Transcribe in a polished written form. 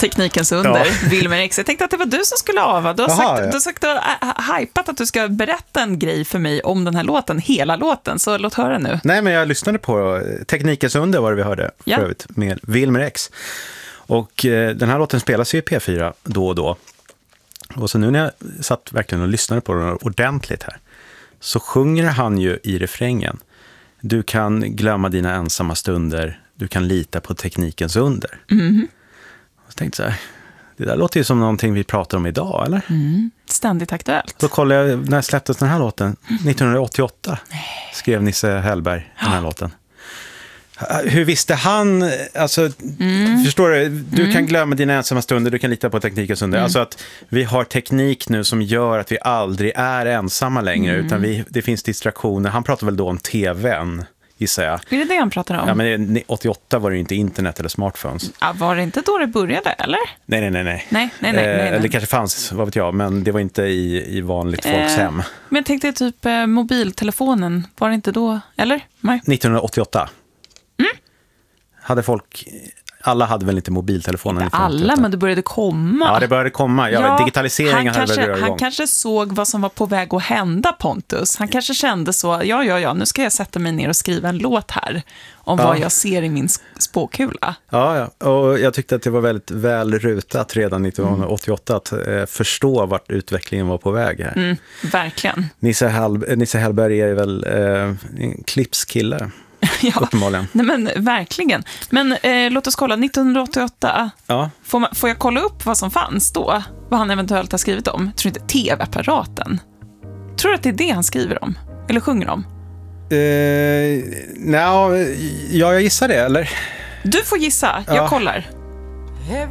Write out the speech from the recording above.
Teknikens under, Wilmer X. Jag tänkte att det var du som skulle ava. Du har sagt hypat att du ska berätta en grej för mig om den här låten, hela låten, så låt höra nu. Nej, men jag lyssnade på Teknikens under var det vi hörde för övrigt, med Wilmer X. Och den här låten spelas ju i P4 då och då. Och så nu när jag satt verkligen och lyssnade på den ordentligt här, så sjunger han ju i refrängen: du kan glömma dina ensamma stunder, du kan lita på teknikens under. Och så tänkte så här, det där låter ju som någonting vi pratar om idag, eller? Ständigt aktuellt. Då kollade jag när släpptes den här låten. 1988 skrev Nisse Hellberg den här låten. Hur visste han, alltså, förstår du, du kan glömma dina ensamma stunder, du kan lita på teknikens under. Alltså att vi har teknik nu som gör att vi aldrig är ensamma längre, utan det finns distraktioner. Han pratar väl då om tvn, gissar jag. Är det han pratar om? Ja, men 88 var det ju inte internet eller smartphones. Ja, var det inte då det började, eller? Nej. Eller kanske fanns, vad vet jag, men det var inte i vanligt folks hem. Men jag tänkte typ mobiltelefonen, var det inte då, eller? Nej. 1988. Hade folk, alla hade väl inte mobiltelefoner? Inte alla, men det började komma. Ja, det började komma. Digitaliseringen hade väl rört igång. Han kanske såg vad som var på väg att hända, Pontus. Han kanske kände så, ja, nu ska jag sätta mig ner och skriva en låt här om vad jag ser i min spåkula. Ja, och jag tyckte att det var väldigt väl rutat redan 1988 att förstå vart utvecklingen var på väg här. Verkligen. Nisse Hellberg är väl en klippskille. Ja, nej men verkligen. Men låt oss kolla, 1988, får jag kolla upp vad som fanns då? Vad han eventuellt har skrivit om? Jag tror inte tv-apparaten. Tror du att det är det han skriver om? Eller sjunger om? Jag gissar det, eller? Du får gissa, jag kollar.